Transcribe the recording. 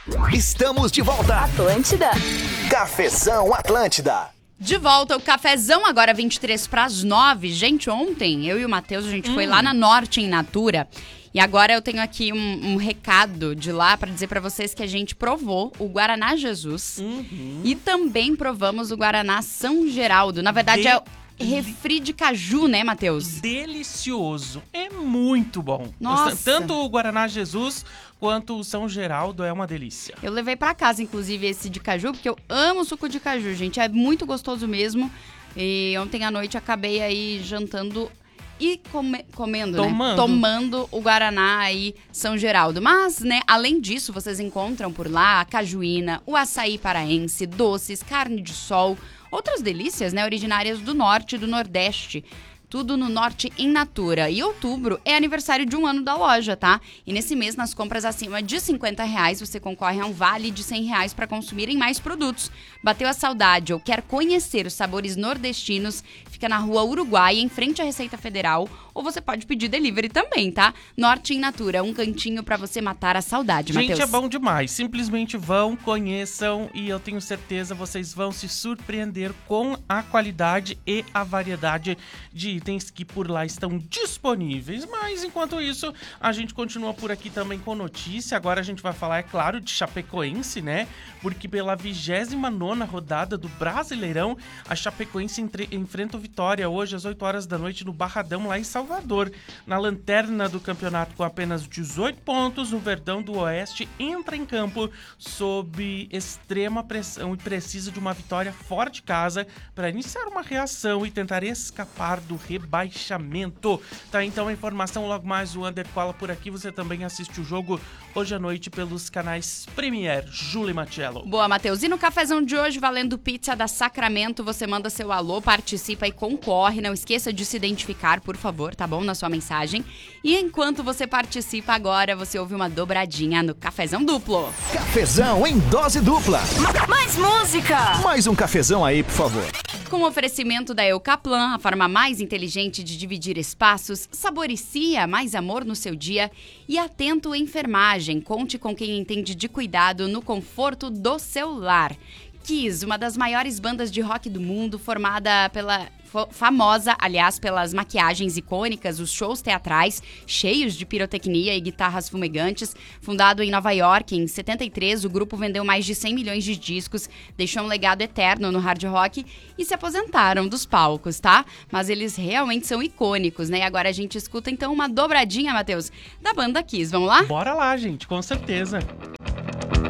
Estamos de volta. Atlântida. Cafezão Atlântida. De volta, o cafezão agora 8:53. Gente, ontem eu e o Matheus, a gente foi lá na Norte, em Natura. E agora eu tenho aqui um recado de lá pra dizer pra vocês que a gente provou o Guaraná Jesus. E também provamos o Guaraná São Geraldo. Na verdade, é refri de caju, né, Matheus? Delicioso. É muito bom. Nossa. Tanto o Guaraná Jesus quanto o São Geraldo é uma delícia. Eu levei pra casa, inclusive, esse de caju, porque eu amo suco de caju, gente. É muito gostoso mesmo. E ontem à noite acabei aí jantando e comendo, né? Tomando o Guaraná aí São Geraldo. Mas, né, além disso, vocês encontram por lá a cajuína, o açaí paraense, doces, carne de sol, outras delícias, né, originárias do norte e do nordeste. Tudo no Norte em Natura. E outubro é aniversário de 1 ano da loja, tá? E nesse mês, nas compras acima de R$50, você concorre a um vale de R$100 para consumir em mais produtos. Bateu a saudade ou quer conhecer os sabores nordestinos? Fica na Rua Uruguai, em frente à Receita Federal. Ou você pode pedir delivery também, tá? Norte em Natura, um cantinho para você matar a saudade, Matheus. Gente, é bom demais. Simplesmente vão, conheçam e eu tenho certeza vocês vão se surpreender com a qualidade e a variedade de itens que por lá estão disponíveis. Mas enquanto isso, a gente continua por aqui também com notícia. Agora a gente vai falar, é claro, de Chapecoense, né? Porque pela 29ª rodada do Brasileirão, a Chapecoense enfrenta o Vitória hoje às 8 horas da noite no Barradão, lá em Salvador. Na lanterna do campeonato com apenas 18 pontos, o Verdão do Oeste entra em campo sob extrema pressão e precisa de uma vitória fora de casa para iniciar uma reação e tentar escapar do rebaixamento. Tá, então a informação logo mais o Under cola por aqui. Você também assiste o jogo hoje à noite pelos canais Premier, Júlia e Machello. Boa, Matheus. E no cafezão de hoje, valendo pizza da Sacramento, você manda seu alô, participa e concorre. Não esqueça de se identificar, por favor, tá bom? Na sua mensagem. E enquanto você participa agora, você ouve uma dobradinha no Cafezão Duplo. Cafezão em dose dupla. Mais música. Mais um cafezão aí, por favor. Com o oferecimento da Eucaplan, a forma mais inteligente de dividir espaços, saboricia mais amor no seu dia e Atento Enfermagem. Conte com quem entende de cuidado no conforto do seu lar. Kiss, uma das maiores bandas de rock do mundo, formada pela famosa, aliás, pelas maquiagens icônicas, os shows teatrais cheios de pirotecnia e guitarras fumegantes. Fundado em Nova York em 73, o grupo vendeu mais de 100 milhões de discos, deixou um legado eterno no hard rock e se aposentaram dos palcos, tá? Mas eles realmente são icônicos, né? E agora a gente escuta então uma dobradinha, Matheus, da banda Kiss. Vamos lá? Bora lá, gente, com certeza.